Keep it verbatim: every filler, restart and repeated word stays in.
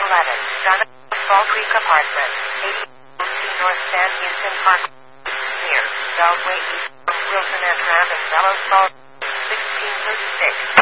eleven, Donna, Fall Creek Apartments, eighty North San Houston Park, near Beltway East, Wilson and Tram and Bellows Falls, sixteen thirty-six.